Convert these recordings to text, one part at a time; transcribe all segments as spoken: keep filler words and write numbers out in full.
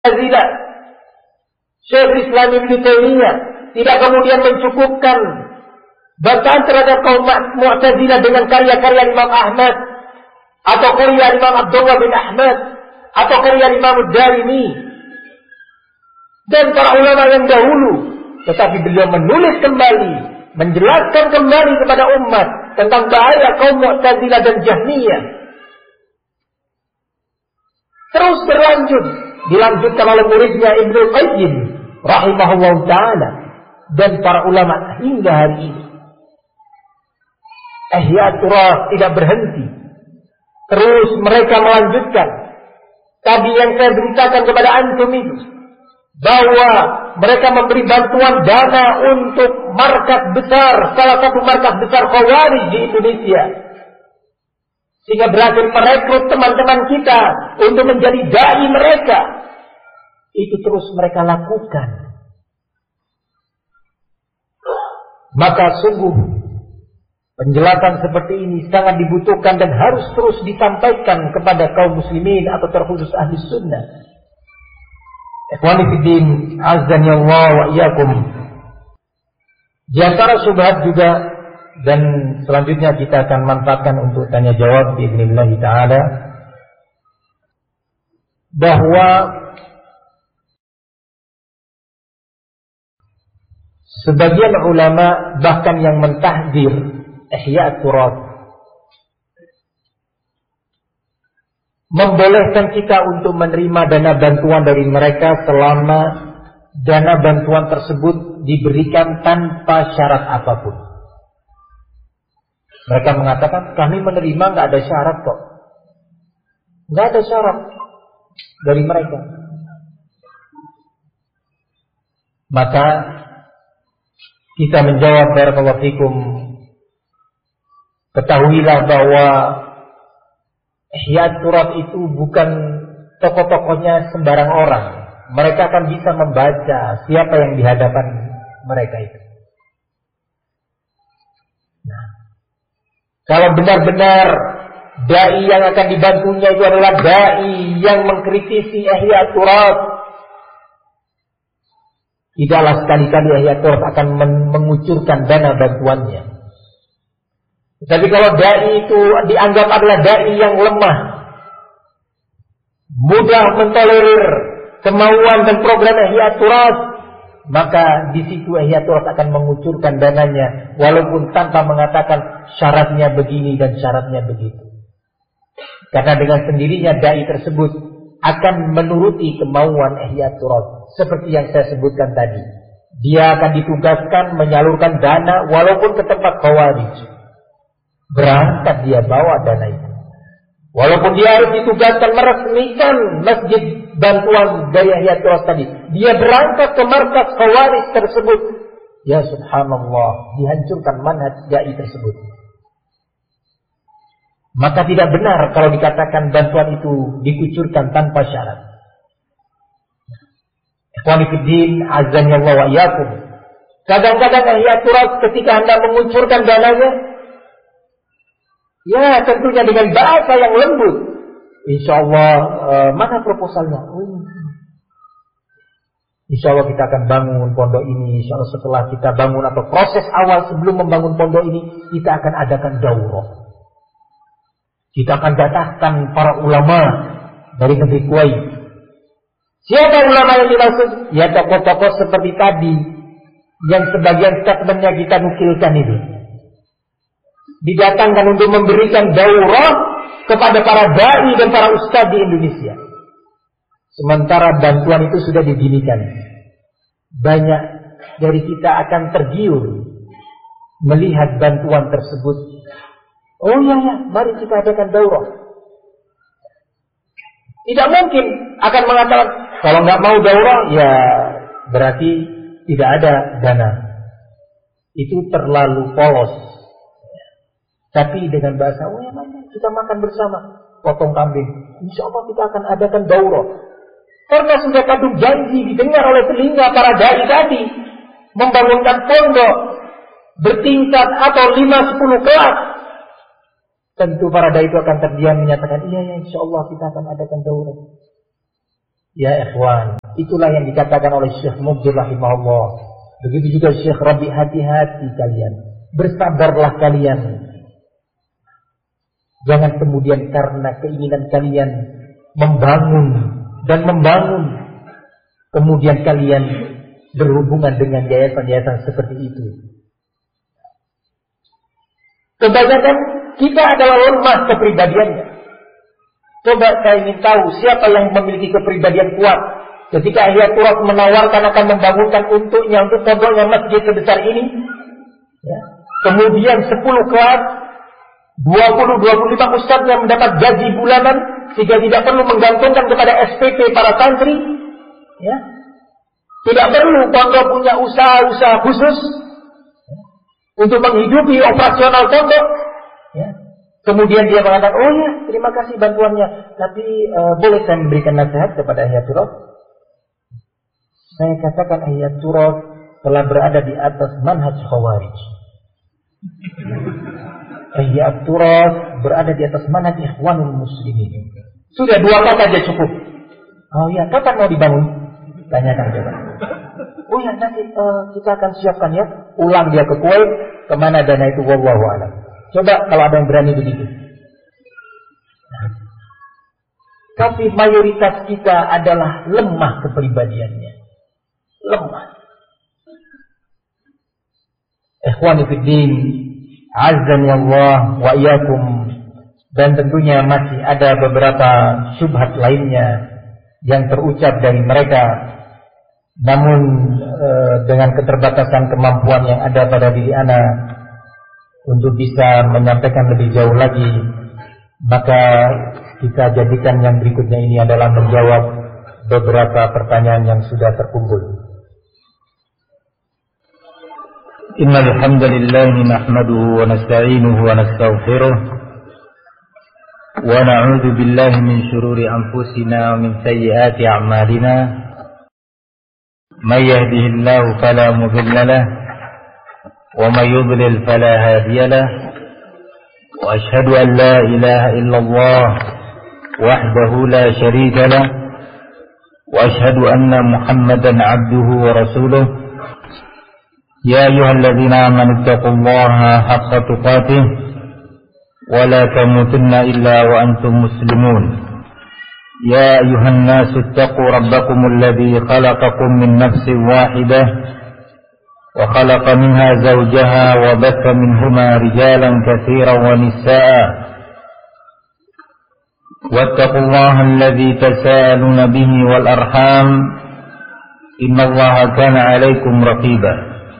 Mu'tazilah. Syekh Islam Ibnu Taimiyah tidak kemudian mencukupkan bantahan terhadap kaum Mu'tazilah dengan karya-karya Imam Ahmad atau karya Imam Abdullah bin Ahmad atau karya Imam Ad-Darimi dan para ulama yang dahulu, tetapi beliau menulis kembali, menjelaskan kembali kepada umat tentang bahaya kaum Mu'tazilah dan Jahmiyah. Terus berlanjut, dilanjutkan oleh muridnya Ibnu Qayyim rahimahullah ta'ala dan para ulama hingga hari ini. Ihya Turaf tidak berhenti. Terus mereka melanjutkan tadi yang saya beritakan kepada antum itu, bahwa mereka memberi bantuan dana untuk markas besar, salah satu markas besar Khawarij di Indonesia, sehingga berhasil merekrut teman-teman kita untuk menjadi dai mereka. Itu terus mereka lakukan. Maka sungguh penjelasan seperti ini sangat dibutuhkan dan harus terus disampaikan kepada kaum muslimin atau terkhusus ahli sunnah. Ikhwani fiddin, azan ya Allah wa iyyakum. Di antara syubhat juga, dan selanjutnya kita akan manfaatkan untuk tanya jawab biiznillah taala, bahwa sebagian ulama bahkan yang mentahdzir ihya turab, membolehkan kita untuk menerima dana bantuan dari mereka selama dana bantuan tersebut diberikan tanpa syarat apapun. Mereka mengatakan kami menerima nggak ada syarat kok, nggak ada syarat dari mereka. Maka kita menjawab, barakallahu fikum, ketahuilah bahwa Ihya Turab itu bukan tokoh-tokohnya sembarang orang. Mereka akan bisa membaca siapa yang di hadapan mereka itu. Nah, kalau benar-benar dai yang akan dibantunya itu adalah dai yang mengkritisi Ihya Turab, tidaklah sekali-kali Ihya Turab akan mengucurkan dana bantuannya. Tapi kalau dai itu dianggap adalah dai yang lemah, mudah mentolerir kemauan dan program Ihya Turab, maka di situ Ihya Turab akan mengucurkan dananya walaupun tanpa mengatakan syaratnya begini dan syaratnya begitu. Karena dengan sendirinya dai tersebut akan menuruti kemauan Ihya Turab seperti yang saya sebutkan tadi. Dia akan ditugaskan menyalurkan dana walaupun ke tempat Khawarij. Berangkat dia bawa dana itu. Walaupun dia harus ditugaskan meresmikan masjid bantuan dari Ihya Turab tadi, dia berangkat ke markas Khawarij tersebut. Ya subhanallah, dihancurkan manhaj dai tersebut. Maka tidak benar kalau dikatakan bantuan itu dikucurkan tanpa syarat. Ikhwani fiddin, azan ya Allah wa iyyakum. Kadang-kadang Ihya Turab ketika hendak mengucurkan dananya, ya tentunya dengan bahasa yang lembut. Insya Allah, uh, mana proposalnya? Oh, insya Allah kita akan bangun pondok ini. Insya Allah setelah kita bangun atau proses awal sebelum membangun pondok ini, kita akan adakan daurah. Kita akan datangkan para ulama dari negeri Kuwait. Siapa ulama yang dimaksud? Ya tokoh-tokoh seperti tadi, yang sebagian statementnya kita nukilkan itu. Didatangkan untuk memberikan daurah kepada para dai dan para ustadz di Indonesia. Sementara bantuan itu sudah didirikan. Banyak dari kita akan tergiur melihat bantuan tersebut. Oh iya ya, mari kita adakan daurah. Tidak mungkin akan mengatakan kalau nggak mau daurah ya berarti tidak ada dana. Itu terlalu polos. Tapi dengan bahasa, oh ya mana kita makan bersama, potong kambing. Insya Allah kita akan adakan daurah. Karena sudah kadung janji didengar oleh telinga para dai tadi, membangunkan pondok bertingkat atau lima sepuluh kelas. Tentu para dai itu akan terdiam menyatakan, iya ya insya Allah kita akan adakan daurah. Ya ikhwan, itulah yang dikatakan oleh Syekh Mubdir rahimahullah. Begitu juga Syekh Rabi, hati-hati kalian. Bersabarlah kalian. Jangan kemudian karena keinginan kalian membangun dan membangun, kemudian kalian berhubungan dengan yayasan-yayasan seperti itu. Kebanyakan kita adalah lemah kepribadiannya. Coba saya ingin tahu siapa yang memiliki kepribadian kuat. Ketika Ihya Turas menawarkan akan membangunkan untuknya, untuk pondoknya masjid sebesar ini, ya. Kemudian sepuluh kelas, dua puluh dua puluh lima ustadz yang mendapat gaji bulanan, sehingga tidak perlu menggantungkan kepada S P P para santri, ya. Tidak perlu pondok punya usaha-usaha khusus, ya, untuk menghidupi operasional pondok, ya. Kemudian dia mengatakan, oh ya, terima kasih bantuannya, tapi uh, boleh saya memberikan nasihat kepada Ihya Turas? Saya katakan Ihya Turas telah berada di atas manhaj Khawarij. Ihya Turas berada di atas manhaj Ikhwanul Muslimin. Sudah dua kata aja cukup. Oh ya, kapan mau dibangun? Tanyakan coba. Oh ya, nanti uh, kita akan siapkan ya. Ulang dia ke Kuwait, kemana dana itu, wallahu a'lam. Coba kalau ada yang berani begitu. Nah, tapi mayoritas kita adalah lemah kepribadiannya. Lemah. Ikhwani fiddin, azzani Allah wa iyyakum. Dan tentunya masih ada beberapa syubhat lainnya yang terucap dari mereka. Namun e, dengan keterbatasan kemampuan yang ada pada diri ana untuk bisa menyampaikan lebih jauh lagi, maka kita jadikan yang berikutnya ini adalah menjawab beberapa pertanyaan yang sudah terkumpul. Innal hamdalillah nahmaduhu wa nasta'inuhu wa nastaghfiruh wa na'udzu billahi min shururi anfusina wa min sayyiati a'malina. May yahdihillahu fala mudilla lahu ومن يضلل فلا هادي له وأشهد أن لا إله إلا الله وحده لا شريك له وأشهد أن محمدا عبده ورسوله يا أيها الذين آمنوا اتقوا الله حق تقاته ولا تموتن إلا وأنتم مسلمون يا أيها الناس اتقوا ربكم الذي خلقكم من نفس واحدة وخلق منها زوجها وبث منهما رجالا كثيرا ونساء واتقوا الله الذي تساءلون به والأرحام إن الله كان عليكم رقيبا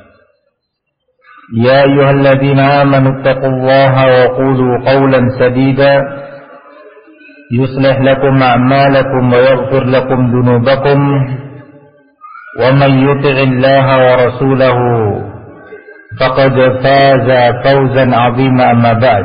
يا أيها الذين آمنوا اتقوا الله وقولوا قولا سديدا يصلح لكم أعمالكم ويغفر لكم ذنوبكم ومن يطع الله ورسوله فقد فاز فوزا عظيما. أما بعد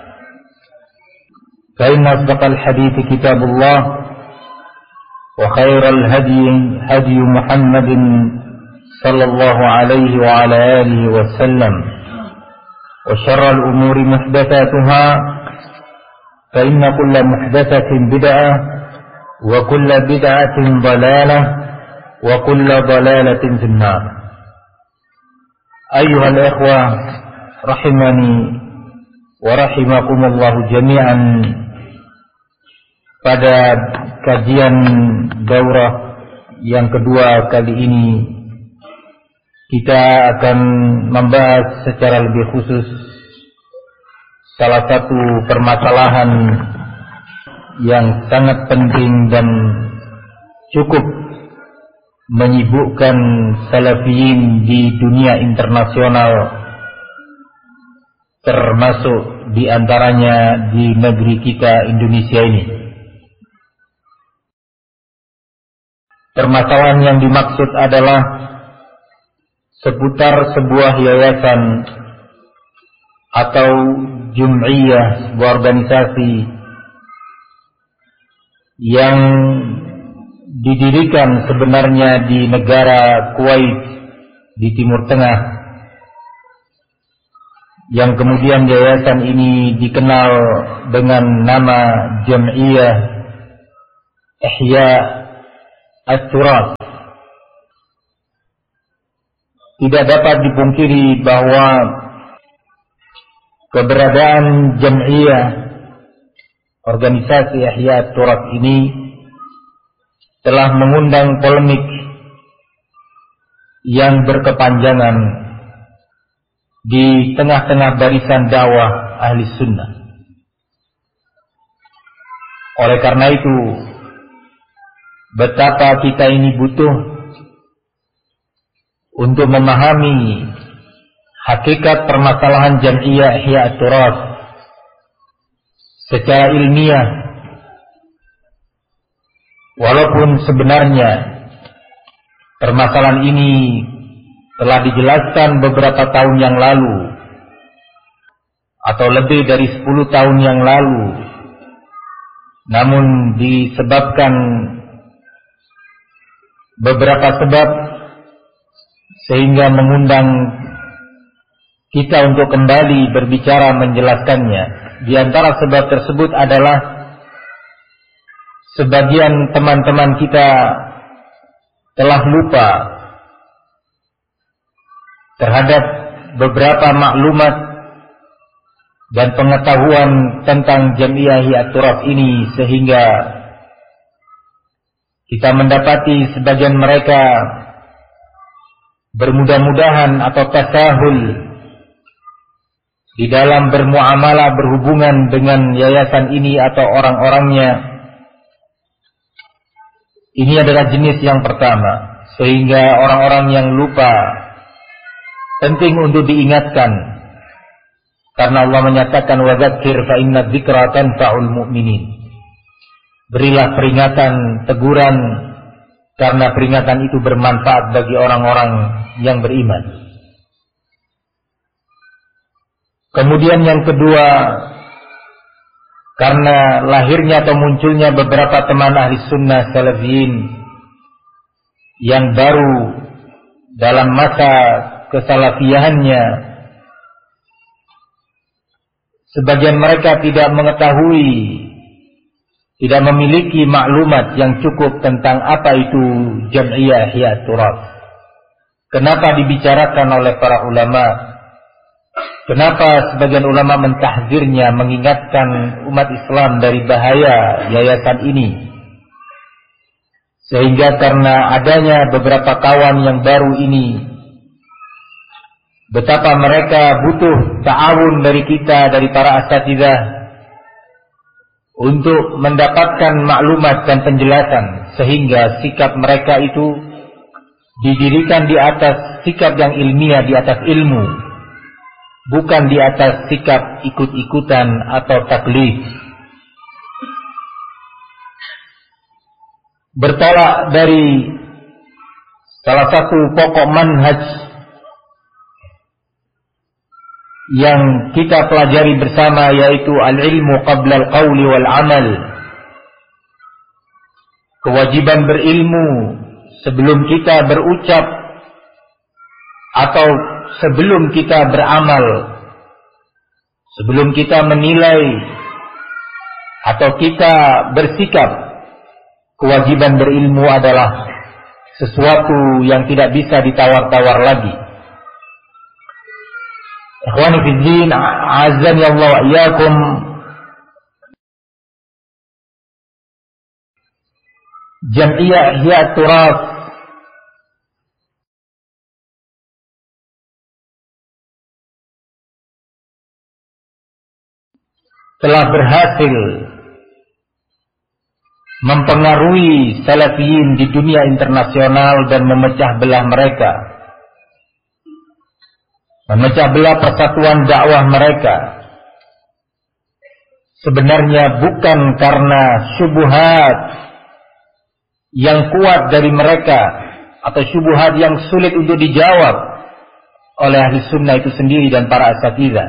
فإن أصدق الحديث كتاب الله وخير الهدي هدي محمد صلى الله عليه وعلى آله وسلم وشر الأمور محدثاتها فإن كل محدثة بدعة وكل بدعة ضلالة wa kullu dhalalatin finnar. Ayyuhal ikhwah rahimani wa rahimakumullah jami'an. Pada kajian daurah yang kedua kali ini kita akan membahas secara lebih khusus salah satu permasalahan yang sangat penting dan cukup menyibukkan salafiyin di dunia internasional, termasuk di antaranya di negeri kita Indonesia ini. Permasalahan yang dimaksud adalah seputar sebuah yayasan atau jum'iyah, sebuah organisasi yang didirikan sebenarnya di negara Kuwait di Timur Tengah, yang kemudian yayasan ini dikenal dengan nama Jam'iyah Ihya at-turath. Tidak dapat dipungkiri bahwa keberadaan jam'iyah organisasi Ihya at-Turath ini telah mengundang polemik yang berkepanjangan di tengah-tengah barisan dakwah ahli sunnah. Oleh karena itu, betapa kita ini butuh untuk memahami hakikat permasalahan jam'iyah Ihya at-Turath secara ilmiah, walaupun sebenarnya permasalahan ini telah dijelaskan beberapa tahun yang lalu atau lebih dari sepuluh tahun yang lalu, namun disebabkan beberapa sebab sehingga mengundang kita untuk kembali berbicara menjelaskannya. Di antara sebab tersebut adalah sebagian teman-teman kita telah lupa terhadap beberapa maklumat dan pengetahuan tentang Jam'iyah Ihya at-Turath ini, sehingga kita mendapati sebagian mereka bermudah-mudahan atau tasahul di dalam bermuamalah berhubungan dengan yayasan ini atau orang-orangnya. Ini adalah jenis yang pertama, sehingga orang-orang yang lupa penting untuk diingatkan, karena Allah menyatakan wadzakir fa inna dzikra tanfa'ul mu'minin. Berilah peringatan, teguran, karena peringatan itu bermanfaat bagi orang-orang yang beriman. Kemudian yang kedua, karena lahirnya atau munculnya beberapa teman ahli sunnah salafiyin yang baru dalam masa kesalafiyahannya, sebagian mereka tidak mengetahui, tidak memiliki maklumat yang cukup tentang apa itu Jam'iyah Ihya at-Turath. Kenapa dibicarakan oleh para ulama? Kenapa sebagian ulama mentahzirnya, mengingatkan umat Islam dari bahaya yayasan ini? Sehingga karena adanya beberapa kawan yang baru ini, betapa mereka butuh ta'awun dari kita, dari para asatidzah, untuk mendapatkan maklumat dan penjelasan, sehingga sikap mereka itu didirikan di atas sikap yang ilmiah, di atas ilmu, bukan di atas sikap ikut-ikutan atau taklid. Bertolak dari salah satu pokok manhaj yang kita pelajari bersama, yaitu al-ilmu qabla al-qawli wal-amal. Kewajiban berilmu sebelum kita berucap atau sebelum kita beramal, sebelum kita menilai atau kita bersikap. Kewajiban berilmu adalah sesuatu yang tidak bisa ditawar-tawar lagi. Ikhwani fi din, azan ya Allah wa iyyakum. Jam'iyah Ihya at-Turath telah berhasil mempengaruhi salafiyin di dunia internasional dan memecah belah mereka, memecah belah persatuan dakwah mereka. Sebenarnya bukan karena syubhat yang kuat dari mereka atau syubhat yang sulit untuk dijawab oleh ahli sunnah itu sendiri dan para asatidzah.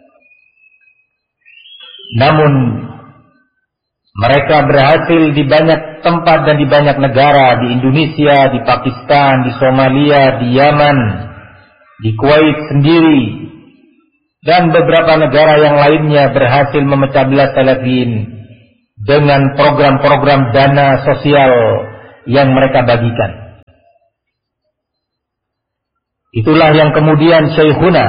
Namun mereka berhasil di banyak tempat dan di banyak negara, di Indonesia, di Pakistan, di Somalia, di Yaman, di Kuwait sendiri, dan beberapa negara yang lainnya berhasil memecah belah salafiyin dengan program-program dana sosial yang mereka bagikan. Itulah yang kemudian Syekhuna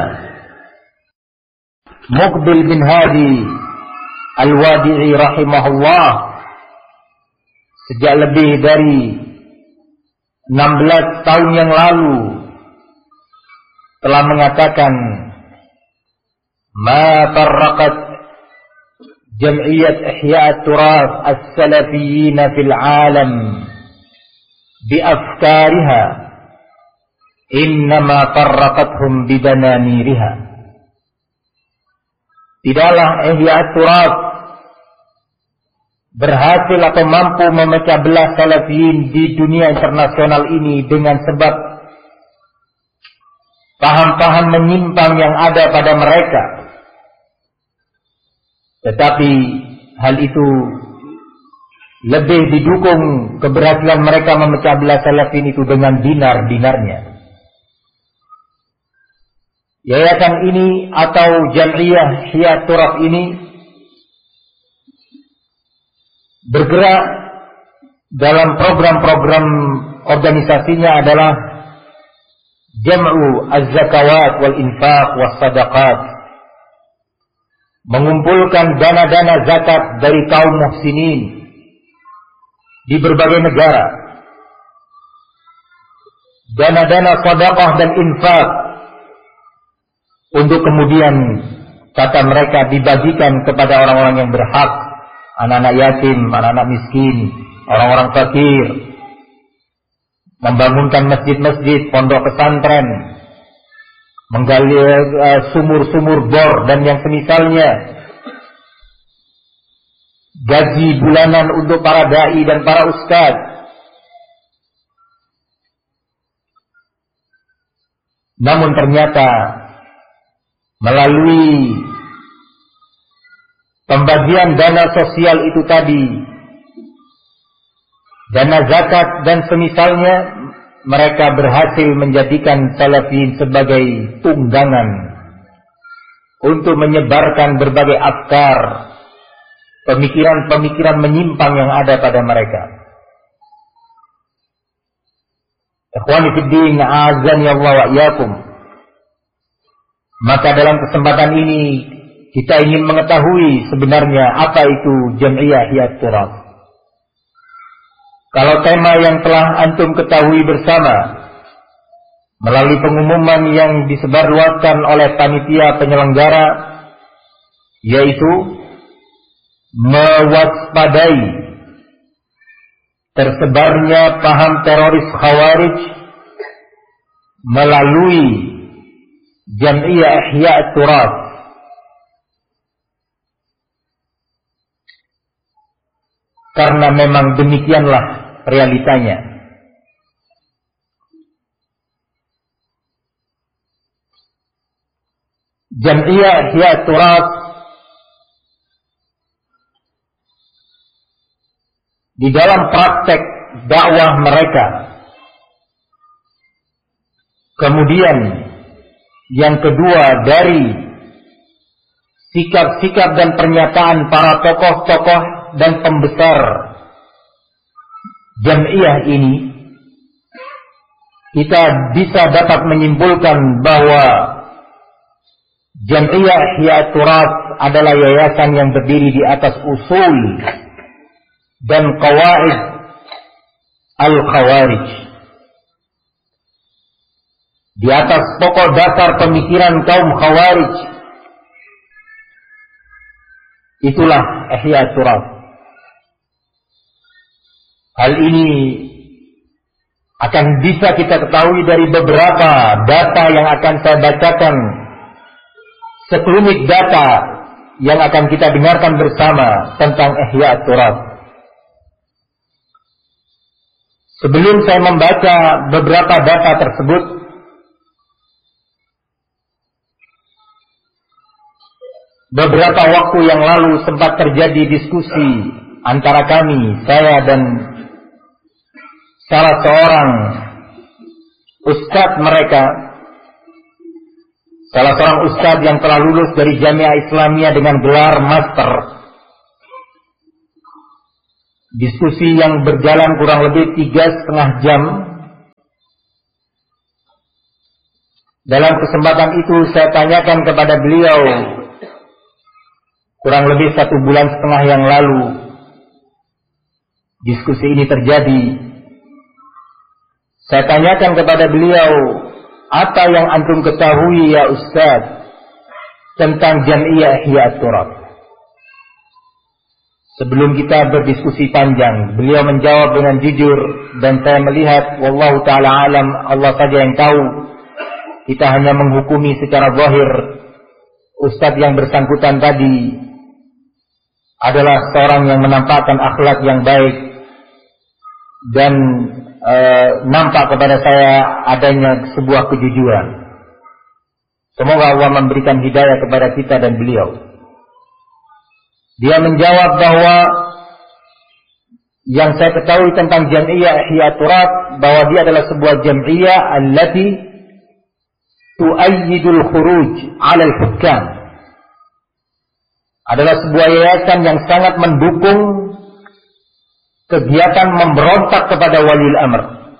Muqbil bin Hadi Al-Wadi'i rahimahullah sejak lebih dari enam belas tahun yang lalu telah mengatakan, ma farraqat jam'iyyat ihya' at-turath as-salafiyyin fil 'alam bi afkariha innama farraqathum bi bananiriha. Tidaklah ihya' at-turath berhasil atau mampu memecah belah salafiyin di dunia internasional ini dengan sebab paham-paham menyimpang yang ada pada mereka. Tetapi hal itu lebih didukung keberhasilan mereka memecah belah salafiyin itu dengan dinar-dinarnya. Yayasan ini atau Jam'iyah Ihya' at-Turath ini bergerak dalam program-program organisasinya adalah Jam'u az-zakawat wal infaq was sadaqat, mengumpulkan dana-dana zakat dari kaum muhsinin di berbagai negara, dana-dana sedekah dan infak, untuk kemudian kata mereka dibagikan kepada orang-orang yang berhak, anak-anak yatim, anak-anak miskin, orang-orang fakir, membangunkan masjid-masjid, pondok pesantren, menggali uh, sumur-sumur bor dan yang semisalnya, gaji bulanan untuk para dai dan para ustadz. Namun ternyata melalui pembagian dana sosial itu tadi, dana zakat dan semisalnya, mereka berhasil menjadikan salafiyin sebagai tunggangan untuk menyebarkan berbagai afkar, pemikiran-pemikiran menyimpang yang ada pada mereka. Ikhwani fid din, a'azzani Allah wa iyyakum. Maka dalam kesempatan ini kita ingin mengetahui sebenarnya apa itu Jam'iyah Ihya' at-Turath. Kalau tema yang telah antum ketahui bersama melalui pengumuman yang disebarluaskan oleh panitia penyelenggara, yaitu mewaspadai tersebarnya paham teroris Khawarij melalui Jam'iyah Ihya' at-Turath, karena memang demikianlah realitanya. Jam'iyah Ihya' at-Turath di dalam praktek dakwah mereka, kemudian yang kedua dari sikap-sikap dan pernyataan para tokoh-tokoh dan pembesar Jam'iyah ini, kita bisa dapat menyimpulkan bahwa Jam'iyah Ihya' at-Turath adalah yayasan yang berdiri di atas usul dan qawaid al-Khawarij, di atas pokok dasar pemikiran kaum Khawarij. Itulah Ihya' at-Turath. Hal ini akan bisa kita ketahui dari beberapa data yang akan saya bacakan, sekelumit data yang akan kita dengarkan bersama tentang Ihya' at-Turath. Sebelum saya membaca beberapa data tersebut, beberapa waktu yang lalu sempat terjadi diskusi antara kami, saya dan salah seorang ustadz mereka, salah seorang ustadz yang telah lulus dari Jamiah Islamiyah dengan gelar master. diskusi yang berjalan kurang lebih tiga setengah jam. Dalam kesempatan itu saya tanyakan kepada beliau kurang lebih satu bulan setengah yang lalu diskusi ini terjadi. Saya tanyakan kepada beliau, apa yang antum ketahui ya Ustaz tentang Jam'iyah Ihya Turab? Sebelum kita berdiskusi panjang, beliau menjawab dengan jujur, dan saya melihat wallahu ta'ala alam, Allah saja yang tahu. Kita hanya menghukumi secara zahir. Ustaz yang bersangkutan tadi adalah seorang yang menampakkan akhlak yang baik dan e, nampak kepada saya adanya sebuah kejujuran. Semoga Allah memberikan hidayah kepada kita dan beliau. Dia menjawab bahwa yang saya ketahui tentang Jam'iyah Ihya Turab, bahwa dia adalah sebuah jam'iyah allati tu'ayyidul khuruj 'ala al-hukam. Adalah sebuah yayasan yang sangat mendukung kegiatan memberontak kepada waliul amr.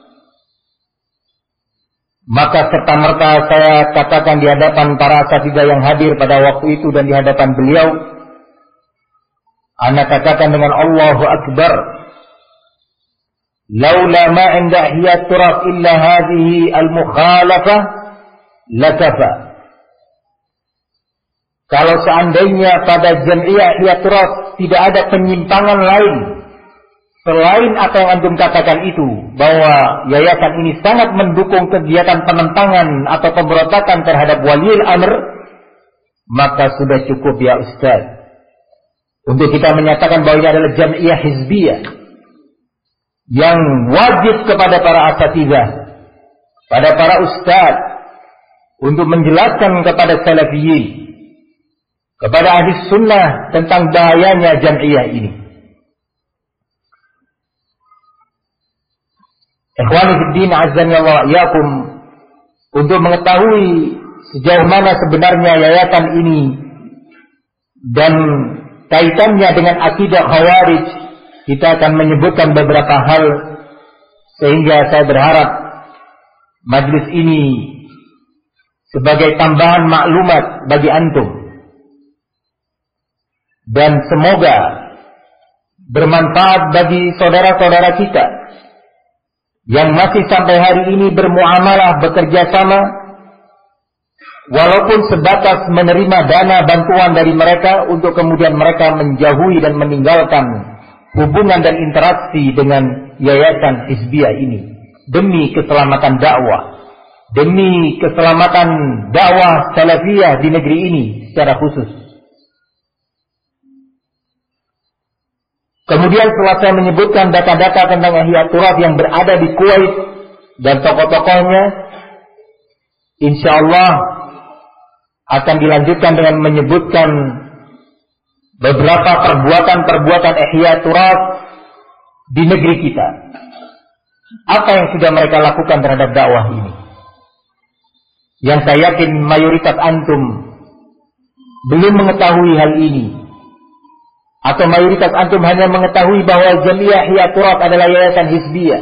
Maka serta-merta saya katakan di hadapan para asatidzah yang hadir pada waktu itu dan di hadapan beliau, ana katakan dengan Allahu Akbar, laula ma 'inda Ihya Turab illa hadhihi al-mukhalafah lakafa. Kalau seandainya pada Jam'iyah Ihya Turab tidak ada penyimpangan lain selain apa yang antum katakan itu, bahwa yayasan ini sangat mendukung kegiatan penentangan atau pemberontakan terhadap waliul amr, maka sudah cukup ya Ustaz untuk kita menyatakan bahwa ini adalah Jam'iyah Hizbiyah yang wajib kepada para asatidzah, pada para ustaz, untuk menjelaskan kepada salafiyin, kepada ahli sunnah tentang bahayanya Jam'iyah ini. Ikhwani fiddin azzani Allah yakum, untuk mengetahui sejauh mana sebenarnya yayasan ini dan kaitannya dengan akidah Khawarij, kita akan menyebutkan beberapa hal sehingga saya berharap majlis ini sebagai tambahan maklumat bagi antum dan semoga bermanfaat bagi saudara-saudara kita yang masih sampai hari ini bermuamalah, bekerja sama, walaupun sebatas menerima dana bantuan dari mereka untuk kemudian mereka menjauhi dan meninggalkan hubungan dan interaksi dengan yayasan Hizbiyah ini demi keselamatan dakwah, demi keselamatan dakwah salafiyah di negeri ini secara khusus. Kemudian setelah saya menyebutkan data-data tentang Ihya Turab yang berada di Kuwait dan tokoh-tokohnya, insya Allah akan dilanjutkan dengan menyebutkan beberapa perbuatan-perbuatan Ihya Turab di negeri kita. Apa yang sudah mereka lakukan terhadap dakwah ini, yang saya yakin mayoritas antum belum mengetahui hal ini, atau mayoritas antum hanya mengetahui bahwa Jam'iyah Ihya Turab adalah yayasan Hizbiyah.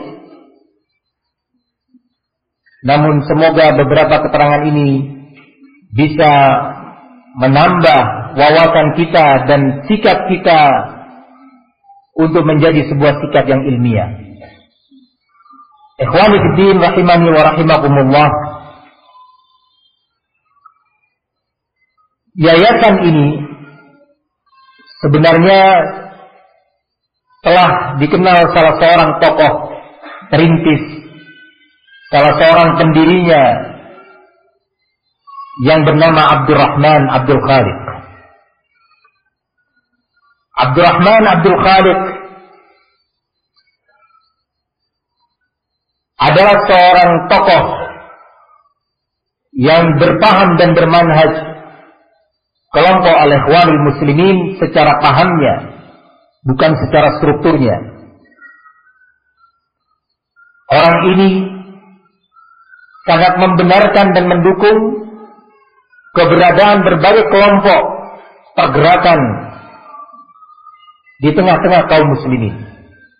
Namun semoga beberapa keterangan ini bisa menambah wawasan kita dan sikap kita untuk menjadi sebuah sikap yang ilmiah. Ikhwani fiddin rahimani wa rahimakumullah. Yayasan ini sebenarnya telah dikenal salah seorang tokoh perintis, salah seorang pendirinya yang bernama Abdurrahman Abdul Khaliq. Abdurrahman Abdul Khaliq adalah seorang tokoh yang berpaham dan bermanhaj kelompok al-Ikhwanul Muslimin secara pahamnya, bukan secara strukturnya. Orang ini sangat membenarkan dan mendukung keberadaan berbagai kelompok pergerakan di tengah-tengah kaum muslimin.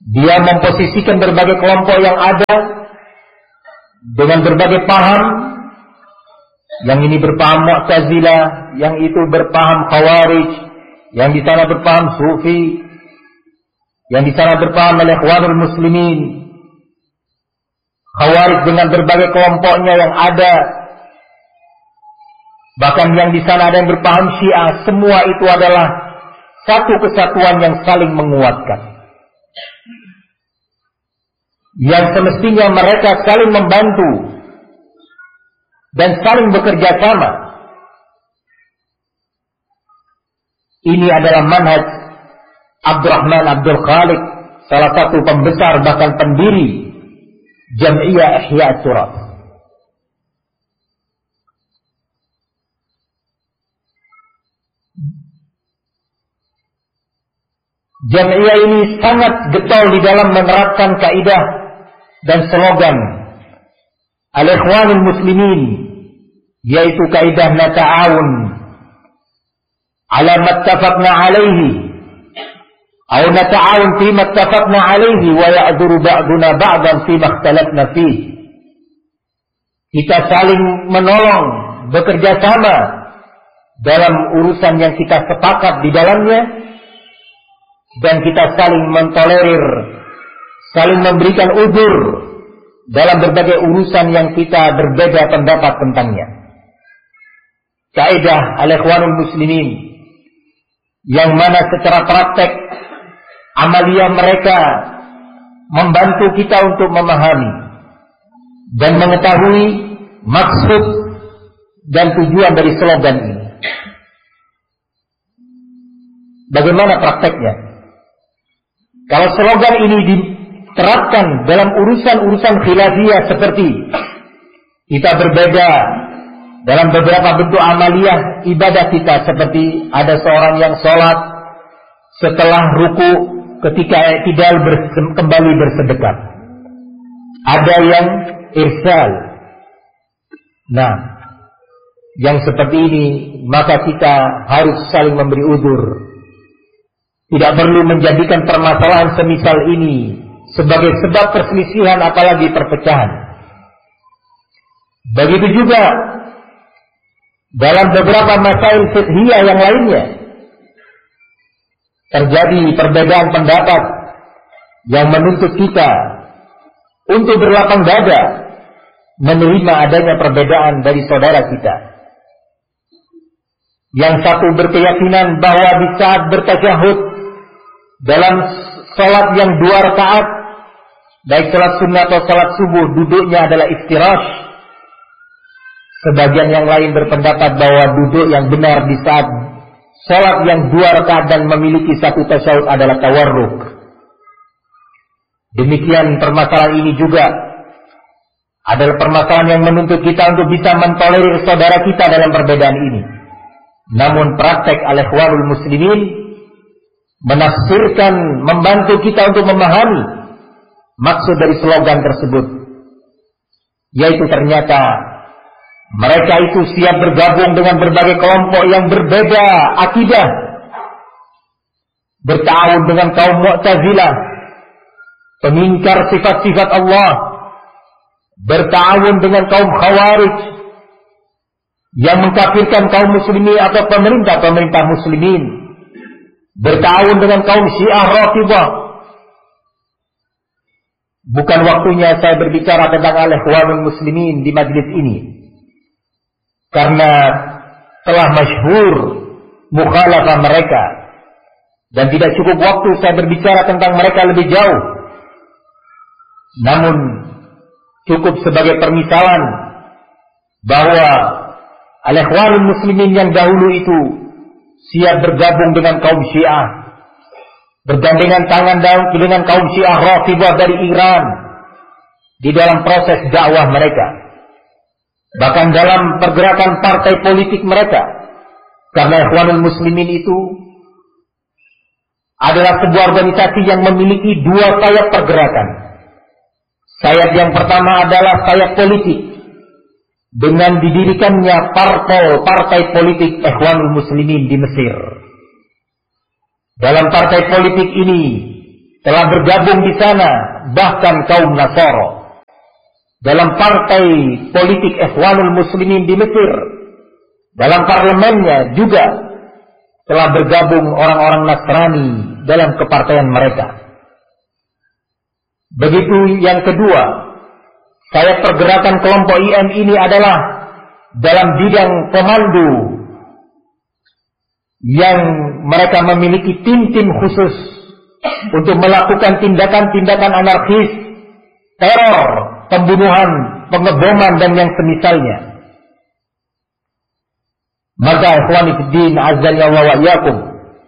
Dia memposisikan berbagai kelompok yang ada dengan berbagai paham. Yang ini berpaham Mu'tazilah, yang itu berpaham Khawarij, yang di sana berpaham Sufi, yang di sana berpaham Al-Ikhwanul Muslimin. Khawarij dengan berbagai kelompoknya yang ada, bahkan yang di sana ada yang berpaham Syiah. Semua itu adalah satu kesatuan yang saling menguatkan, yang semestinya mereka saling membantu dan saling bekerja sama. Ini adalah manhaj Abdurrahman Abdul Khaliq, salah satu pembesar bahkan pendiri Jam'iyah Ihya Turath. Jam'iyah ini sangat getol di dalam menerapkan kaidah dan slogan Al-Ikhwanul Muslimin, yaitu kaidah nata'awun ala mattafaqna alaihi atau nata'awun fi mattafaqna alaihi wa ya'dzuru ba'duna ba'dan fi makhtalafna fihi. Kita saling menolong, bekerja sama dalam urusan yang kita sepakat di dalamnya, dan kita saling mentolerir, saling memberikan uzur dalam berbagai urusan yang kita berbeda pendapat tentangnya. Kaidah Al-Ikhwanul Muslimin, yang mana secara praktek amalia mereka membantu kita untuk memahami dan mengetahui maksud dan tujuan dari slogan ini. Bagaimana prakteknya? Kalau slogan ini diterapkan dalam urusan-urusan khilafiyah seperti kita berbeda dalam beberapa bentuk amaliyah ibadah kita, seperti ada seorang yang sholat setelah ruku ketika tidak berse- kembali bersedekah, ada yang irsal. Nah, yang seperti ini maka kita harus saling memberi uzur. Tidak perlu menjadikan permasalahan semisal ini sebagai sebab perselisihan, apalagi perpecahan. Begitu juga dalam beberapa masail fiqhiyah yang lainnya, terjadi perbedaan pendapat yang menuntut kita untuk berlapang dada menerima adanya perbedaan dari saudara kita. Yang satu berkeyakinan bahwa di saat bertasyahud dalam salat yang dua rakaat, baik salat sunnah atau salat subuh, duduknya adalah iftirash. Sebagian yang lain berpendapat bahwa duduk yang benar di saat salat yang dua rakaat dan memiliki satu tasyahud adalah tawarruk. Demikian permasalahan ini juga adalah permasalahan yang menuntut kita untuk bisa mentolerir saudara kita dalam perbedaan ini. Namun praktek Al-Ikhwanul Muslimin menafsirkan, membantu kita untuk memahami maksud dari slogan tersebut, yaitu ternyata mereka itu siap bergabung dengan berbagai kelompok yang berbeda akidah, bertawun dengan kaum Mu'tazilah, pengingkar sifat-sifat Allah, bertawun dengan kaum Khawarij yang mengkafirkan kaum muslimin atau pemerintah-pemerintah muslimin, bertawun dengan kaum Syiah Rafidhah. Bukan waktunya saya berbicara tentang Al-Ikhwanul Muslimin di majlis ini, karena telah masyhur mukhalafah mereka, dan tidak cukup waktu saya berbicara tentang mereka lebih jauh. Namun cukup sebagai permisalan bahwa Al-Ikhwanul Muslimin yang dahulu itu siap bergabung dengan kaum Syiah, bergandengan tangan dengan kaum Syiah Rafidhah dari Iran di dalam proses dakwah mereka, bahkan dalam pergerakan partai politik mereka. Karena Ikhwanul Muslimin itu adalah sebuah organisasi yang memiliki dua sayap pergerakan. Sayap yang pertama adalah sayap politik, dengan didirikannya partai politik Ikhwanul Muslimin di Mesir. Dalam partai politik ini telah bergabung di sana, bahkan kaum Nasara. Dalam partai politik Ikhwanul Muslimin di Mesir, dalam parlemennya juga telah bergabung orang-orang Nasrani dalam kepartaian mereka. Begitu yang kedua, sayap pergerakan kelompok I M ini adalah dalam bidang komando yang mereka memiliki tim-tim khusus untuk melakukan tindakan-tindakan anarkis, teror, pembunuhan, pengeboman dan yang semisalnya. Maka ikhwani fiddin azza wa iyyakum,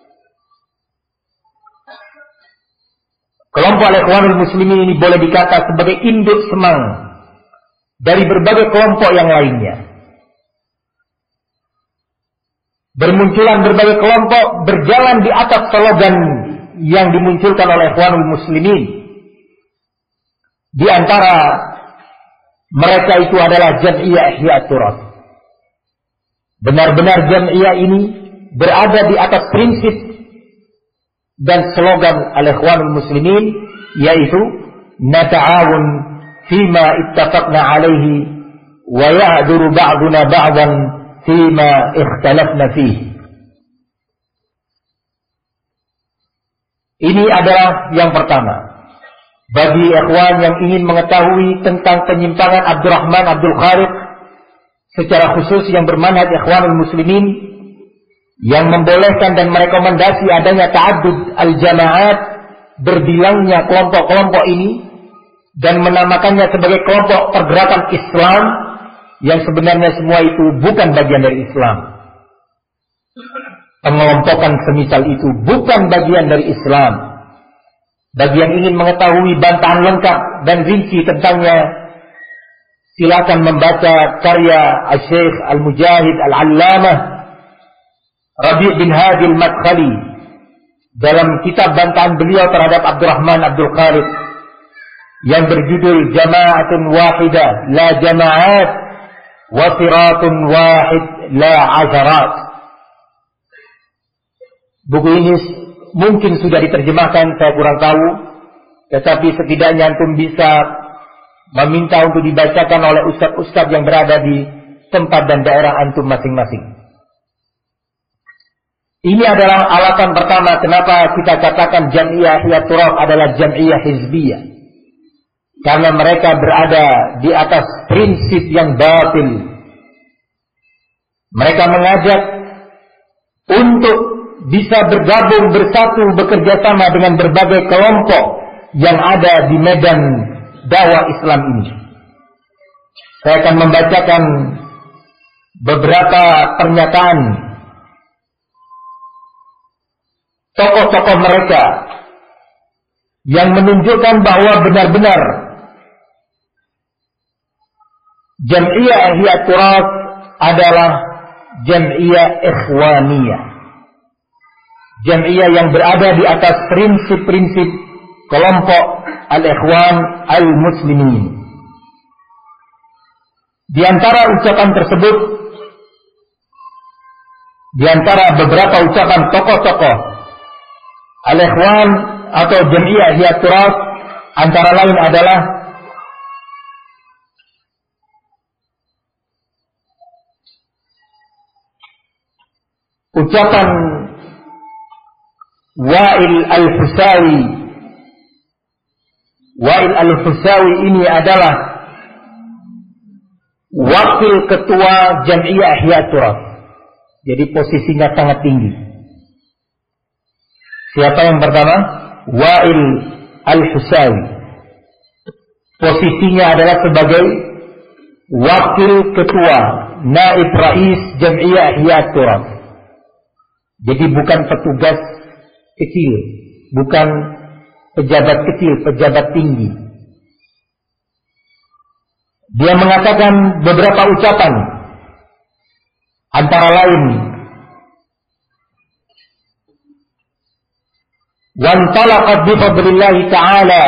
kelompok Ikhwanul Muslimin ini boleh dikata sebagai induk semang dari berbagai kelompok yang lainnya. Bermunculan berbagai kelompok berjalan di atas slogan yang dimunculkan oleh Ikhwanul Muslimin. Di antara mereka itu adalah Jam'iyah Ihya Turath. Benar-benar Jam'iyah ini berada di atas prinsip dan slogan Al-Ikhwanul Muslimin, yaitu nata'awun fima ittafaqna alaihi wa ya'duru ba'duna ba'dan fima ikhtalafna fihi. Ini adalah yang pertama. Bagi ikhwan yang ingin mengetahui tentang penyimpangan Abdurrahman Abdul Khaliq secara khusus yang bermanhaj Ikhwanul Muslimin, yang membolehkan dan merekomendasi adanya ta'addud al-jama'at, berbilangnya kelompok-kelompok ini, dan menamakannya sebagai kelompok pergerakan Islam, yang sebenarnya semua itu bukan bagian dari Islam. Pengelompokan semisal itu bukan bagian dari Islam. Bagi yang ingin mengetahui bantahan lengkap dan rinci tentangnya, silakan membaca karya Al-Syekh Al-Mujahid Al-Allamah Rabi' bin Hadi Al-Madkhali dalam kitab bantahan beliau terhadap Abdurrahman Abdul Khaliq yang berjudul Jama'atun Wahidah La Jama'at wa Siratun Wahid La Asharat. Buku ini mungkin sudah diterjemahkan, saya kurang tahu, tetapi setidaknya antum bisa meminta untuk dibacakan oleh ustaz-ustaz yang berada di tempat dan daerah antum masing-masing. Ini adalah alasan pertama kenapa kita katakan Jam'iyah Ihya Turath adalah Jam'iyah Hizbiyah. Karena mereka berada di atas prinsip yang batil. Mereka mengajak untuk bisa bergabung, bersatu, bekerja sama dengan berbagai kelompok yang ada di medan dakwah Islam ini. Saya akan membacakan beberapa pernyataan tokoh-tokoh mereka yang menunjukkan bahwa benar-benar Jam'iyah Ihya Turath adalah Jam'iyah Ikhwaniyah. Jam'iyah yang berada di atas prinsip-prinsip kelompok Al-Ikhwan Al-Muslimin. Di antara ucapan tersebut, di antara beberapa ucapan tokoh-tokoh Al-Ikhwan atau Jam'iyah Ihya Turath antara lain adalah ucapan Wa'il Al-Husawi. Wa'il Al-Husawi ini adalah wakil ketua Jam'iyah Ihya Turath. Jadi posisinya sangat tinggi. Siapa yang pertama? Wa'il Al-Husawi. Posisinya adalah sebagai wakil ketua, naib rais Jam'iyah Ihya Turath. Jadi bukan petugas kecil, bukan pejabat kecil, pejabat tinggi. Dia mengatakan beberapa ucapan, antara lain وَانْطَلَقَتْ بِفَضْلِ اللَّهِ تَعَالَى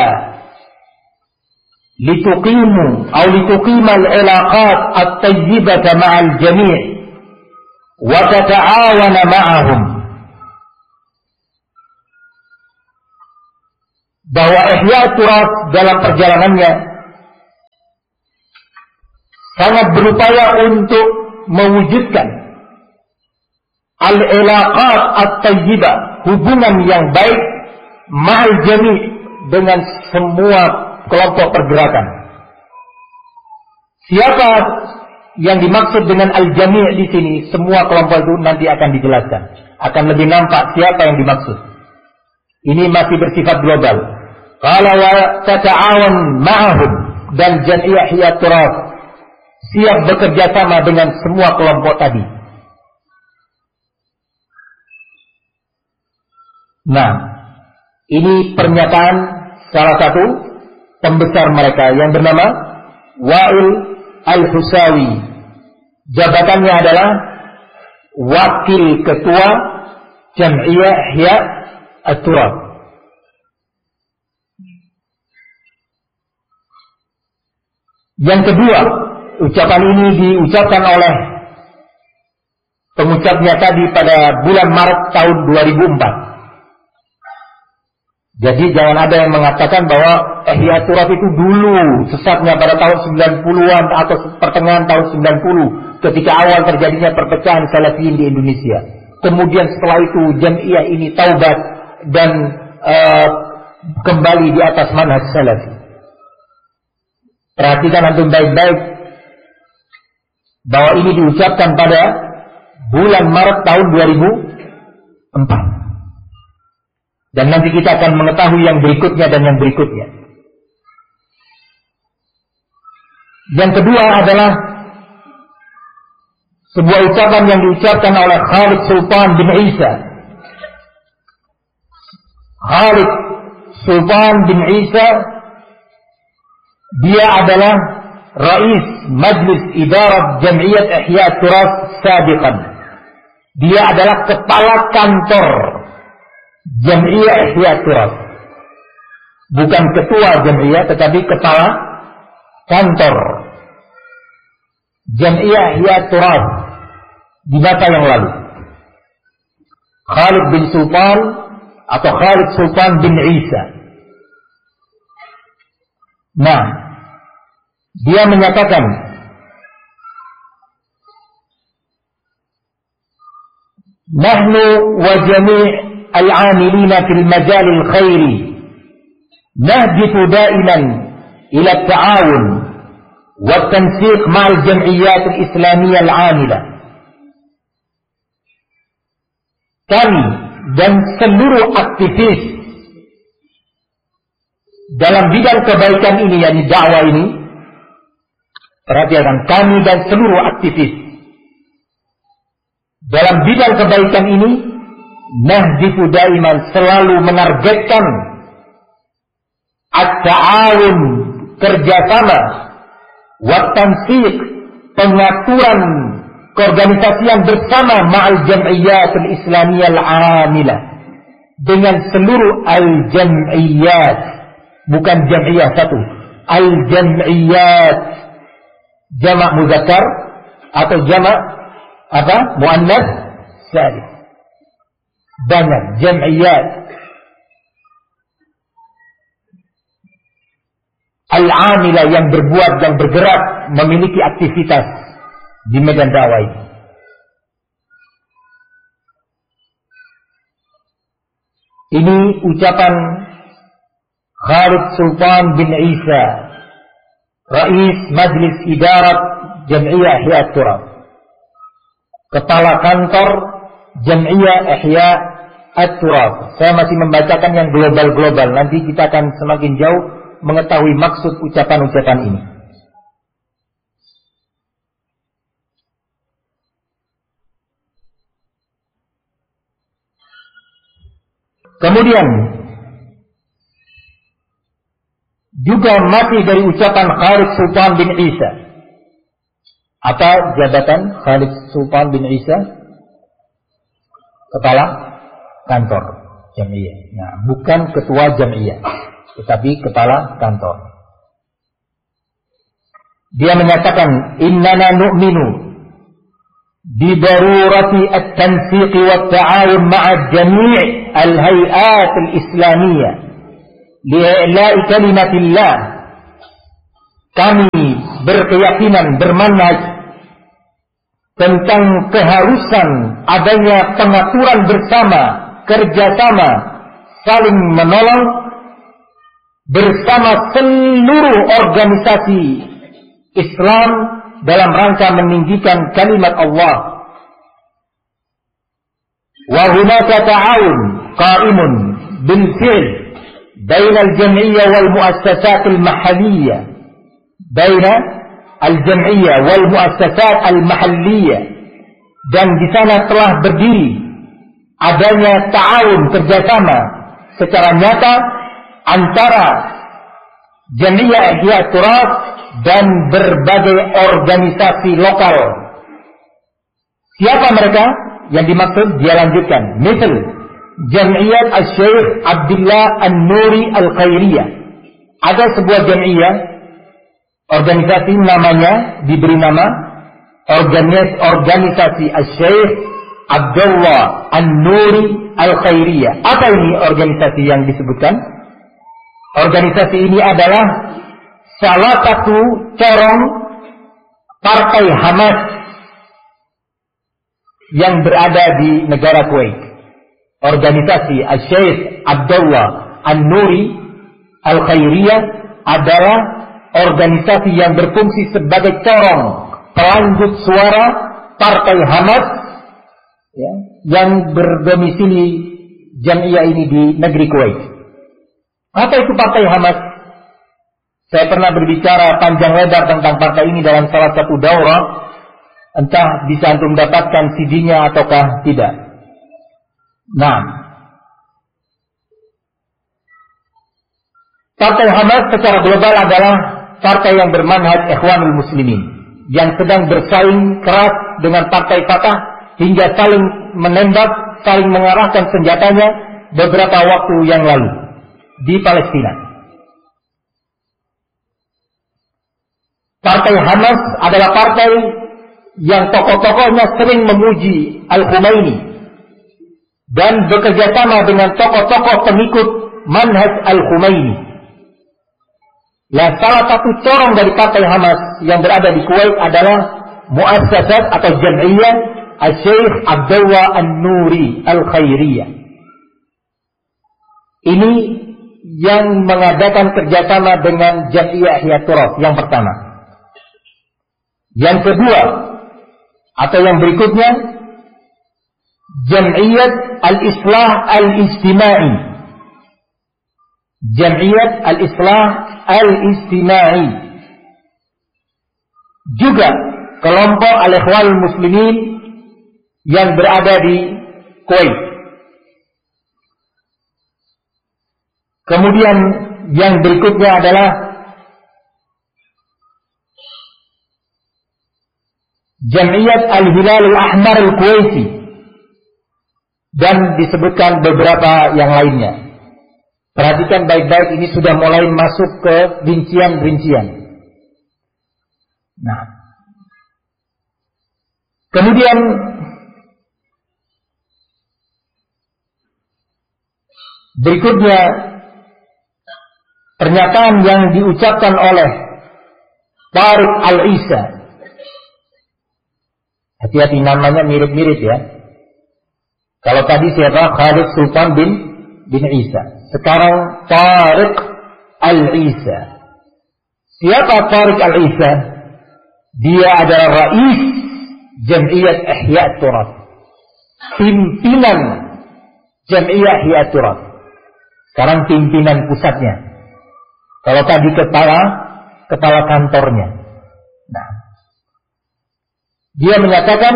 لِتُقِيمُوا أو لِتُقِيمَ الْعِلَاقَاتِ الطَّيِّبَةَ مَعَ الْجَمِيعِ وَتَتَعَاوَنَ مَعَهُمْ. bahwa Ihya Turas dalam perjalanannya sangat berupaya untuk mewujudkan al-ilaqat at-tayyibah, hubungan yang baik ma'al jami' dengan semua kelompok pergerakan. Siapa yang dimaksud dengan al-jami' di sini? Semua kelompok itu nanti akan dijelaskan. Akan lebih nampak siapa yang dimaksud. Ini masih bersifat global. Qala wa tata'awan ma'ahum, dan Jam'iyah Ihya Turas siap bekerja sama dengan semua kelompok tadi. Nah, ini pernyataan salah satu pembesar mereka yang bernama Wa'il Al-Husawi. Jabatannya adalah Wakil Ketua Jam'iyah Ihya Turas. Yang kedua, ucapan ini diucapkan oleh pengucapnya tadi pada bulan Maret tahun dua ribu empat. Jadi jangan ada yang mengatakan bahwa Ihya Turas itu dulu sesatnya pada tahun sembilan puluhan atau pertengahan tahun sembilan puluh ketika awal terjadinya perpecahan Salafiyin di Indonesia. Kemudian setelah itu Jam'iyah ini taubat dan uh, kembali di atas manhaj Salafi. Perhatikan antum baik-baik bahwa ini diucapkan pada bulan Maret tahun dua ribu empat. Dan nanti kita akan mengetahui yang berikutnya dan yang berikutnya. Yang kedua adalah sebuah ucapan yang diucapkan oleh Khalid Sultan bin Isa. Khalid Sultan bin Isa, dia adalah Rais Majlis Idarat Jam'iyat Ihya Turas Sabiqan. Dia adalah kepala kantor Jam'iyah Ihya Turas. Bukan ketua Jam'iyah, tetapi kepala kantor Jam'iyah Ihya Turas di masa yang lalu. Khalid bin Sultan atau Khalid Sultan bin Isa. Nah, dia menyatakan nahnu wa jami' al-'amilina fil majal al-khairi nahdifu da'iman ila at-ta'awun wa at-tansiq ma'al jam'iyyat al-islamiyah al-'amila. Kami dan seluruh aktivis dalam bidang kebaikan ini, yakni dakwah ini, perhatikan, kami dan seluruh aktivis dalam bidang kebaikan ini nahdifu daiman, selalu menargetkan at-ta'awun, kerjasama, wa tansiq, pengaturan keorganisasian bersama ma'al jam'iyyat al-islamiyah al-'amilah, dengan seluruh al-jam'iyyat, bukan jam'iyah satu, al-jam'iyyat, jamak muzakkar atau jamak apa? Muannas salim. Banyak jam'iyat. Al-'amilah, yang berbuat, yang bergerak, memiliki aktivitas di medan dakwah ini. Ini ucapan Khalid Sultan bin Isa, Rais Majlis Idarat Jam'iyah Ihya Turas, kepala kantor Jam'iyah Ihya Turas. Saya masih membacakan yang global-global. Nanti kita akan semakin jauh mengetahui maksud ucapan-ucapan ini. Kemudian juga masih dari ucapan Khalid Sultan bin Isa. Apa jabatan Khalid Sultan bin Isa? Kepala kantor Jam'iyah. Nah, bukan ketua Jam'iyah, tetapi kepala kantor. Dia menyatakan, innana nu'minu bidarurati at-tansiq wa at-ta'awun ma'a jami' al-hay'at al-islamiyah li'i'la'i kalimatillah. Kami berkeyakinan, bermanhaj tentang keharusan adanya pengaturan bersama, kerjasama, saling menolong bersama seluruh organisasi Islam dalam rangka meninggikan kalimat Allah. Wa hunaka ta'awun qa'imun bil fi'l bain al-jam'iyyah wal muassasat al-mahalliyah bain al-jam'iyyah wal muassasat al-mahalliyah, dan di sana telah berdiri adanya ta'awun, kerjasama secara nyata antara Jam'iyah Ihya Turath dan berbagai organisasi lokal. Siapa mereka yang dimaksud? Dia lanjutkan. Misal Jam'iyat Al-Syekh Abdullah An-Nuri Al-Khairiyah. Ada sebuah jam'iyah, organisasi, namanya diberi nama Organis, organisasi Al-Syekh Abdullah An-Nuri Al-Khairiyah. Apa ini organisasi yang disebutkan? Organisasi ini adalah salah satu corong partai Hamas yang berada di negara Kuwait. Organisasi Al-Syekh Abdullah An-Nuri Al-Khairiyah adalah organisasi yang berfungsi sebagai corong pelanjut suara partai Hamas, ya, yang berdomisili jam'iyah ini di negeri Kuwait. Apa itu partai Hamas? Saya pernah berbicara panjang lebar tentang partai ini dalam salah satu daurah. Entah bisa antum dapatkan C D-nya ataukah tidak. Nah, partai Hamas secara global adalah partai yang bermanhaj Ikhwanul Muslimin, yang sedang bersaing keras dengan partai Fatah hingga saling menembak, saling mengarahkan senjatanya beberapa waktu yang lalu di Palestina. Partai Hamas adalah partai yang tokoh-tokohnya sering memuji Al-Khumaini dan bekerja sama dengan tokoh-tokoh pengikut manhaj Al-Khumaini. Nah, salah satu corong dari partai Hamas yang berada di Kuwait adalah muassasat atau jam'iyah Al-Syekh Abdullah An-Nuri Al-Khairiyah. Ini yang mengadakan kerjasama dengan Jam'iyah Ihya Turath yang pertama. Yang kedua atau yang berikutnya, Jam'iyat Al-Islah Al-Ijtimai. Jam'iyat Al-Islah Al-Ijtimai. Juga kelompok Al-Ikhwanul Muslimin yang berada di Kuwait. Kemudian yang berikutnya adalah Jam'iyat Al-Hilal Al-Ahmar Al-Kuwaiti, dan disebutkan beberapa yang lainnya. Perhatikan baik-baik, ini sudah mulai masuk ke rincian-rincian. Nah, kemudian berikutnya pernyataan yang diucapkan oleh Tariq Al-Isa. Hati-hati, namanya mirip-mirip ya. Kalau tadi siapa? Khalid Sultan bin bin Isa. Sekarang Tariq Al-Isa. Siapa Tariq Al-Isa? Dia adalah Rais Jam'iyat Ihya Turath, pimpinan Jam'iyah Ihya Turath. Sekarang pimpinan pusatnya. Kalau tadi kepala kepala kantornya. Nah, dia menyatakan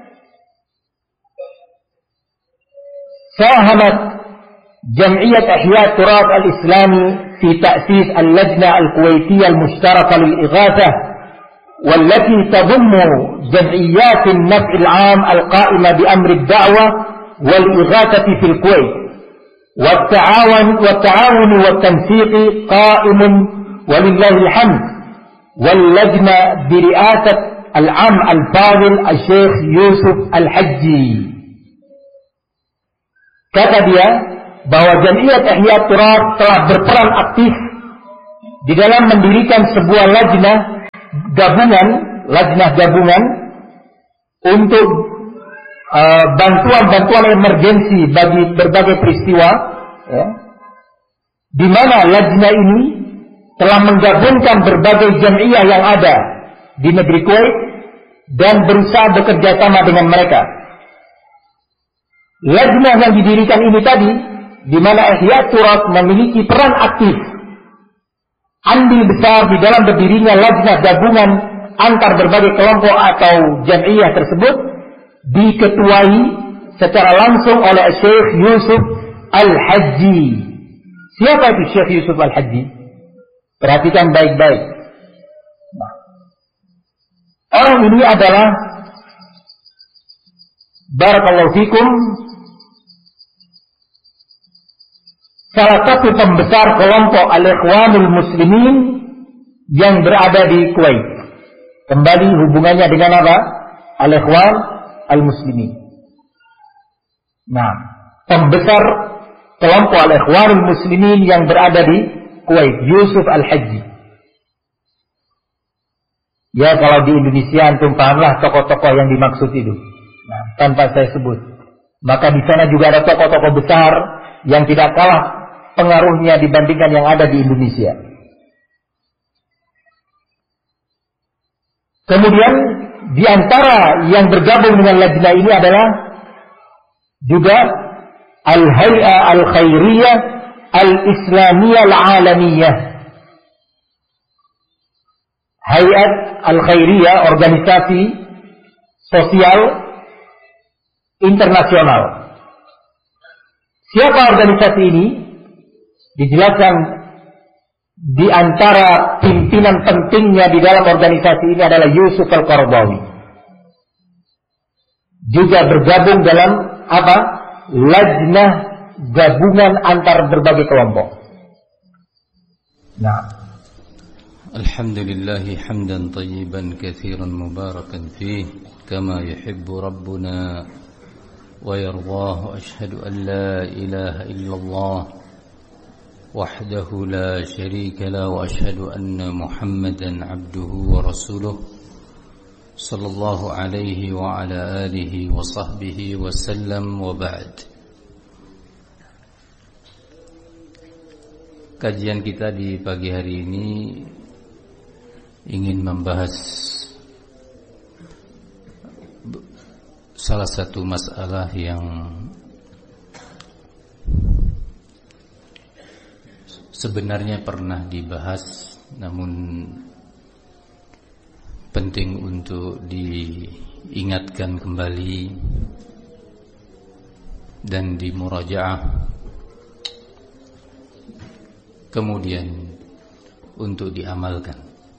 sahamat Jam'iyat Ihya Turath Al-Islami fi ta'sis al-Lajna Al-Kuwaitiyah Al-Mushtaraka Lil-Ighathah, والتي تضم جمعيات النفع العام القائمة بأمر الدعوة والإغاثة في الكويت، والتعاون والتعاون والتنسيق قائم ولله الحمد، واللجنة برئاسة العام الفاضل الشيخ يوسف الحجي. Kata dia, bahwa Jam'iyat Ihya Turath telah berperan aktif di dalam mendirikan sebuah lajnah gabungan, lajnah gabungan untuk uh, bantuan-bantuan emergensi bagi berbagai peristiwa, ya, di mana lajnah ini telah menggabungkan berbagai jam'iyah yang ada di negeri Kuwait dan berusaha bekerja sama dengan mereka. Lajnah yang didirikan ini tadi, di mana Ihya Turath memiliki peran aktif, andil besar di dalam berdirinya lajnah gabungan antar berbagai kelompok atau jam'iyah tersebut, diketuai secara langsung oleh Syekh Yusuf Al-Hajji. Siapa itu Syekh Yusuf Al-Hajji? Perhatikan baik-baik. Nah, orang ini adalah, barakallahu fikum, salah satu pembesar kelompok Al-Ikhwanul Muslimin yang berada di Kuwait. Kembali hubungannya dengan apa? Al-Ikhwan Al-Muslimin. Nah, pembesar kelompok Al-Ikhwanul Muslimin yang berada di Kuwait, Yusuf Al-Hajji. Ya, kalau di Indonesia antum pahamlah tokoh-tokoh yang dimaksud itu. Nah, tanpa saya sebut. Maka di sana juga ada tokoh-tokoh besar yang tidak kalah pengaruhnya dibandingkan yang ada di Indonesia. Kemudian di antara yang bergabung dengan lajnah ini adalah juga Al-Hay'ah Al-Khairiyah Al-Islamiyah Al-Alamiyah. Hay'at Al-Khairiyah, organisasi sosial internasional. Siapa organisasi ini? Dijelaskan di antara pimpinan pentingnya di dalam organisasi ini adalah Yusuf Al-Qaradawi. Juga bergabung dalam apa? Lajnah gabungan antar berbagai kelompok. Nah, Alhamdulillah hamdan tayyiban katsiran mubarakan fih kama yuhibbu rabbuna wa yardah. Asyhadu an la ilaha illallah wahdahu la syarika lah wa asyhadu anna Muhammadan abduhu wa rasuluh sallallahu alaihi wa ala alihi wa sahbihi wa sallam wa ba'd. Kajian kita di pagi hari ini ingin membahas salah satu masalah yang sebenarnya pernah dibahas, namun penting untuk diingatkan kembali dan dimurajaah, kemudian untuk diamalkan.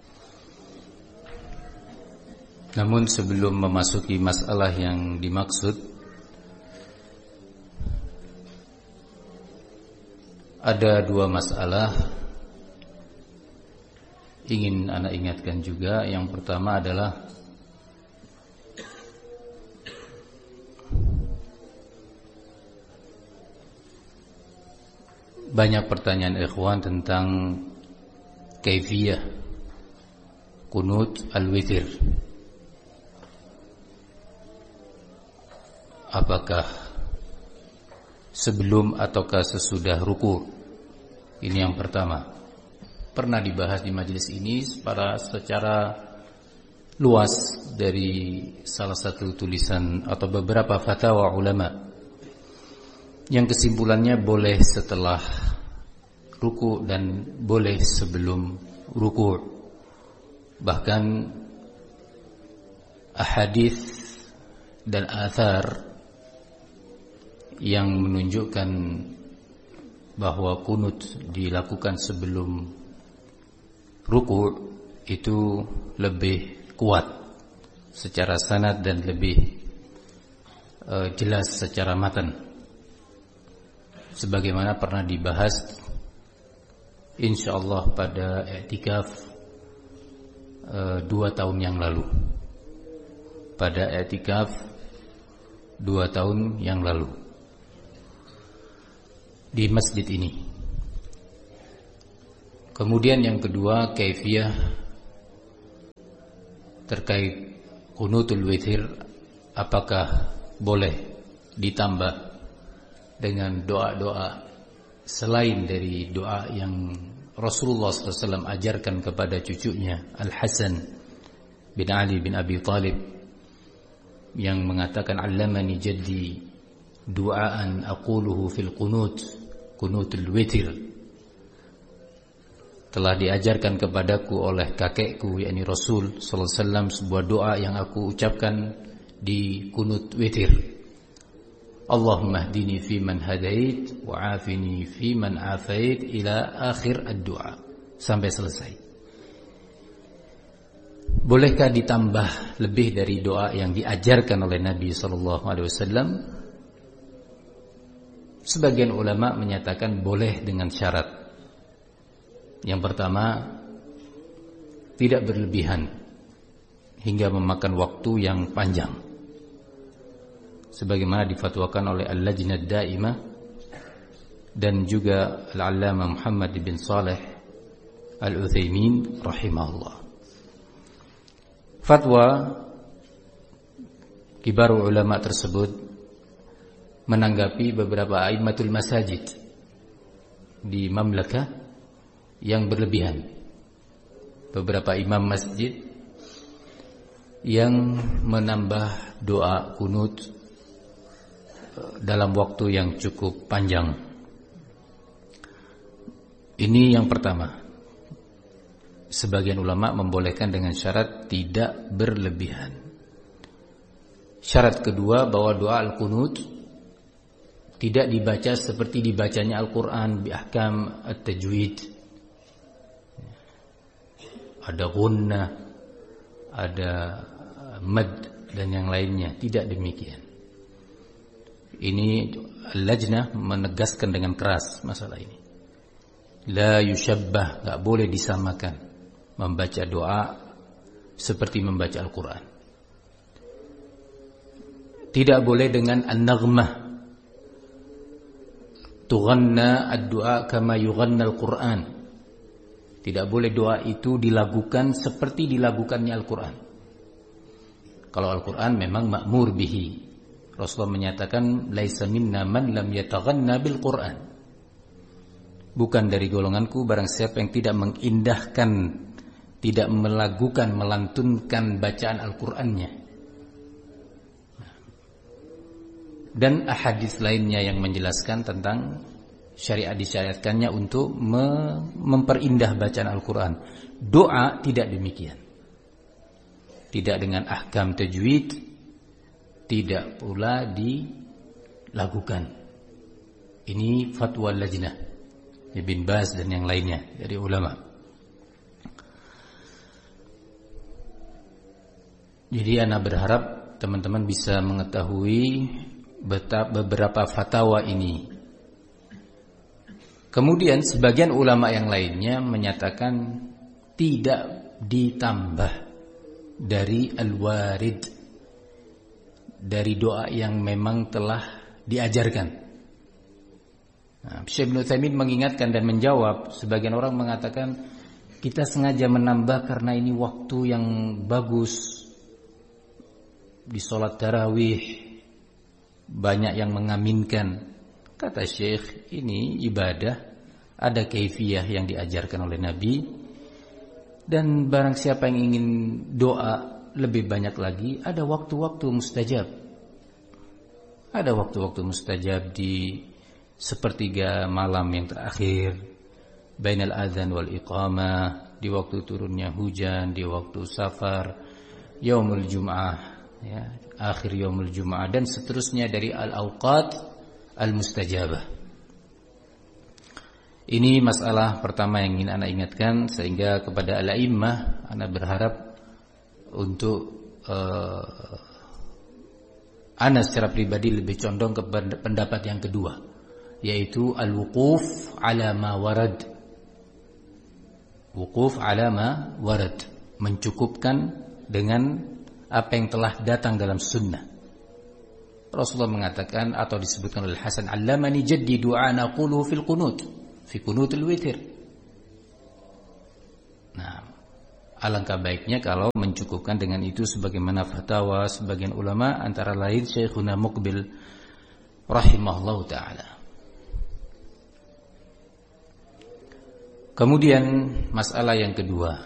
Namun sebelum memasuki masalah yang dimaksud, ada dua masalah ingin ana ingatkan juga. Yang pertama adalah banyak pertanyaan ikhwan tentang kaifiyah qunut al-witir. Apakah sebelum ataukah sesudah ruku? Ini yang pertama. Pernah dibahas di majelis ini secara, secara luas dari salah satu tulisan atau beberapa fatwa ulama, yang kesimpulannya boleh setelah ruku dan boleh sebelum ruku. Bahkan ahadits dan athar yang menunjukkan bahwa kunut dilakukan sebelum ruku itu lebih kuat secara sanad dan lebih uh, jelas secara matan, sebagaimana pernah dibahas insyaallah pada i'tikaf uh, dua tahun yang lalu. Pada i'tikaf dua tahun yang lalu. di masjid ini. Kemudian yang kedua, kaifiyah terkait qunutul witir, apakah boleh ditambah dengan doa-doa selain dari doa yang Rasulullah shallallahu alaihi wasallam ajarkan kepada cucunya Al-Hasan bin Ali bin Abi Talib, yang mengatakan, allamani jaddi du'aan aquluhu fil qunut, qunutul witir. Telah diajarkan kepadaku oleh kakekku, yakni Rasul sallallahu alaihi wasallam, sebuah doa yang aku ucapkan di qunut witir. Allahumma hdini fi man hadait wa afini fi man afait, ila akhir ad-du'a, sampai selesai. Bolehkah ditambah lebih dari doa yang diajarkan oleh Nabi sallallahu alaihi wasallam? Sebagian ulama menyatakan boleh dengan syarat. Yang pertama, tidak berlebihan hingga memakan waktu yang panjang, sebagaimana difatwakan oleh Al-Lajnah Daimah dan juga Al-Allamah Muhammad bin Saleh Al-Utsaimin rahimahullah. Fatwa kibar ulama tersebut menanggapi beberapa a'immatul masajid di mamlakah yang berlebihan. Beberapa imam masjid yang menambah doa kunut dalam waktu yang cukup panjang. Ini yang pertama. Sebagian ulama membolehkan dengan syarat tidak berlebihan. Syarat kedua, bahwa doa al-qunut tidak dibaca seperti dibacanya Al-Quran bi ahkam at-tajwid. Ada gunnah, ada mad dan yang lainnya. Tidak demikian. Ini Al-Lajnah menegaskan dengan keras masalah ini. La yushabbah, gak boleh disamakan membaca doa seperti membaca Al-Quran. Tidak boleh dengan an-naghmah, tughanna ad-du'a kama yughanna Al-Quran. Tidak boleh doa itu dilakukan seperti dilakukannya Al-Quran. Kalau Al-Quran memang ma'mur bihi. Rasulullah menyatakan, laisa minna man lam yataghanna bil Quran. Bukan dari golonganku barang siapa yang tidak mengindahkan, tidak melakukan, melantunkan bacaan Al-Qur'annya. Dan ahadits lainnya yang menjelaskan tentang syariat disyariatkannya untuk memperindah bacaan Al-Quran. Doa tidak demikian. Tidak dengan ahkam tajwid, tidak pula dilakukan. Ini fatwa Lajnah Ibn Baz dan yang lainnya dari ulama. Jadi ana berharap teman-teman bisa mengetahui beberapa fatwa ini. Kemudian sebagian ulama yang lainnya menyatakan tidak ditambah dari al-warid, dari doa yang memang telah diajarkan. Nah, Syekh Ibnu Utsaimin mengingatkan dan menjawab. Sebagian orang mengatakan kita sengaja menambah karena ini waktu yang bagus di sholat tarawih, banyak yang mengaminkan. Kata Syekh, ini ibadah, ada kaifiyah yang diajarkan oleh Nabi, dan barang siapa yang ingin doa lebih banyak lagi, ada waktu-waktu mustajab. Ada waktu-waktu mustajab di sepertiga malam yang terakhir, bainal adzan wal iqamah, di waktu turunnya hujan, di waktu safar, yaumul jum'ah, ya, akhir yaumul jum'ah, dan seterusnya dari al-awqat al-mustajabah. Ini masalah pertama yang ingin ana ingatkan, sehingga kepada al-a'immah ana berharap untuk uh, ana secara pribadi lebih condong ke pendapat yang kedua, yaitu al-wuquf ala ma warad. Wuquf ala ma warad, mencukupkan dengan apa yang telah datang dalam sunnah. Rasulullah mengatakan atau disebutkan oleh Hasan, "Allamani jaddi du'a naquluhu fil qunut, fi qunutil witir." Nah, alangkah baiknya kalau mencukupkan dengan itu sebagaimana fatwa sebagian ulama, antara lain Syekhuna Muqbil rahimahullahu taala. Kemudian masalah yang kedua,